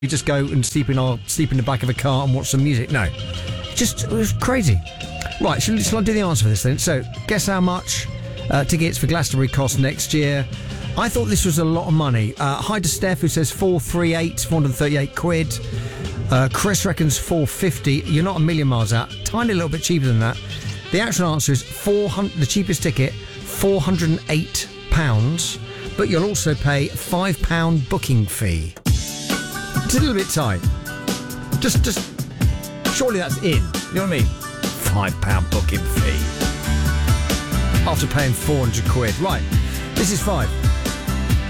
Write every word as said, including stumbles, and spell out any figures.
You just go and sleep in our sleep in the back of a car and watch some music. No, just it was crazy. Right, shall, shall I do the answer for this then? So, guess how much uh, tickets for Glastonbury cost next year? I thought this was a lot of money. Uh, hi to Steph, who says four thirty-eight, four hundred thirty-eight quid. Uh, Chris reckons four fifty. You're not a million miles out. Tiny little bit cheaper than that. The actual answer is four hundred. The cheapest ticket, four hundred eight pounds. But you'll also pay a five pound booking fee. It's a little bit tight. Just, just, surely that's in. You know what I mean? Five pound booking fee. After paying four hundred quid. Right, this is five.